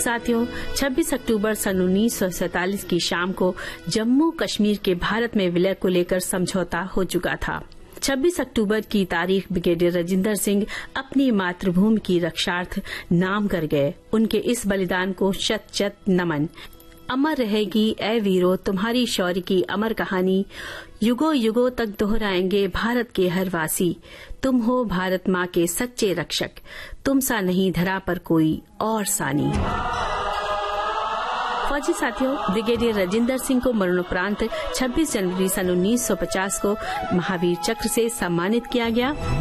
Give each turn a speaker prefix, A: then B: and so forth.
A: साथियों, 26 अक्टूबर सन 1947 की शाम को जम्मू कश्मीर के भारत में विलय को लेकर समझौता हो चुका था। 26 अक्टूबर की तारीख ब्रिगेडियर राजिंदर सिंह अपनी मातृभूमि की रक्षार्थ नाम कर गए। उनके इस बलिदान को शत शत नमन। अमर रहेगी ए वीरो तुम्हारी शौर्य की अमर कहानी, युगों युगों तक दोहराएंगे भारत के हर वासी। तुम हो भारत माँ के सच्चे रक्षक, तुम सा नहीं धरा पर कोई और सानी। फौजी साथियों, ब्रिगेडियर राजिंदर सिंह को मरणोपरांत 26 जनवरी सन 1950 को महावीर चक्र से सम्मानित किया गया।